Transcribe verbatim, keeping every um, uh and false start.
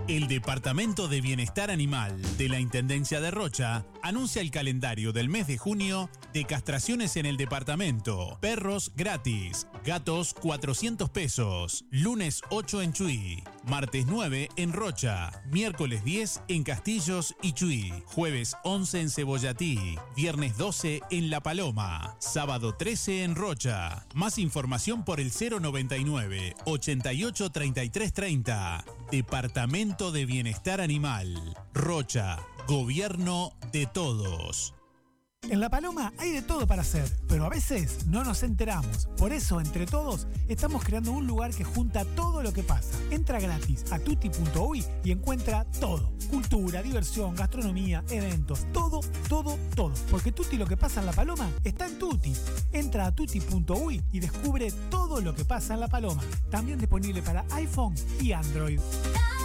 El Departamento de Bienestar Animal de la Intendencia de Rocha anuncia el calendario del mes de junio de castraciones en el departamento. Perros gratis, gatos cuatrocientos pesos, lunes ocho en Chuy, martes nueve en Rocha, miércoles diez en Castillos y Chuy, jueves once en Cebollatí, viernes doce en La Paloma, sábado trece en Rocha. Más información por el cero noventa y nueve, ochenta y ocho, treinta y tres treinta. Departamento de Bienestar Animal. Rocha, gobierno de todos. En La Paloma hay de todo para hacer, pero a veces no nos enteramos. Por eso, entre todos, estamos creando un lugar que junta todo lo que pasa. Entra gratis a tutti punto uy y encuentra todo. Cultura, diversión, gastronomía, eventos, todo, todo, todo. Porque Tutti lo que pasa en La Paloma está en Tutti. Entra a tutti punto uy y descubre todo lo que pasa en La Paloma. También disponible para iPhone y Android.